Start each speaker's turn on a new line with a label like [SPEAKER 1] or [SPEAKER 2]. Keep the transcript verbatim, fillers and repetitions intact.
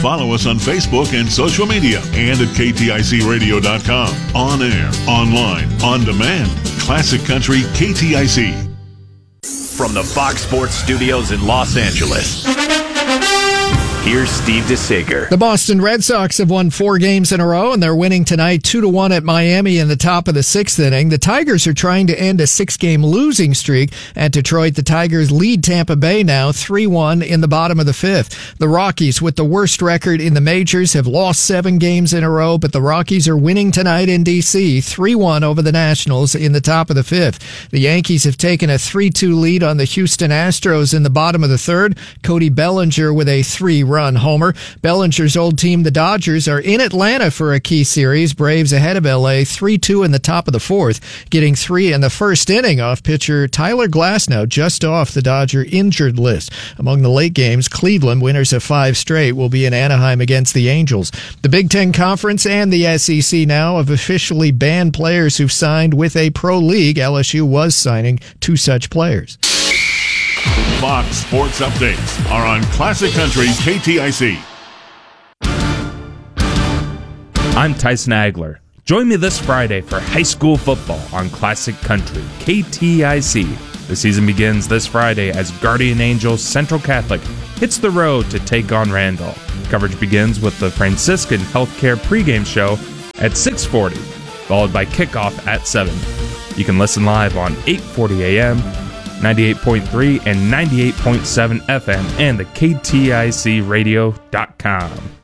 [SPEAKER 1] Follow us on Facebook and social media and at K T I C radio dot com. On air, online, on demand. Classic Country K T I C.
[SPEAKER 2] From the Fox Sports Studios in Los Angeles, here's Steve DeSager.
[SPEAKER 3] The Boston Red Sox have won four games in a row, and they're winning tonight two to one at Miami in the top of the sixth inning. The Tigers are trying to end a six-game losing streak at Detroit. The Tigers lead Tampa Bay now three one in the bottom of the fifth. The Rockies, with the worst record in the majors, have lost seven games in a row, but the Rockies are winning tonight in D C three one over the Nationals in the top of the fifth. The Yankees have taken a three two lead on the Houston Astros in the bottom of the third. Cody Bellinger with a three run homer. Bellinger's old team, the Dodgers, are in Atlanta for a key series. Braves ahead of L A three two in the top of the fourth, getting three in the first inning off pitcher Tyler Glasnow, just off the Dodger injured list. Among the late games, Cleveland, winners of five straight, will be in Anaheim against the Angels. The Big Ten Conference and the S E C now have officially banned players who've signed with a pro league. L S U was signing two such players.
[SPEAKER 1] Fox Sports Updates are on Classic Country K T I C.
[SPEAKER 4] I'm Tyson Agler. Join me this Friday for high school football on Classic Country K T I C. The season begins this Friday as Guardian Angels Central Catholic hits the road to take on Randall. Coverage begins with the Franciscan Healthcare pregame show at six forty, followed by kickoff at seven. You can listen live on eight forty a.m., ninety-eight point three and ninety-eight point seven F M and the K T I C radio dot com.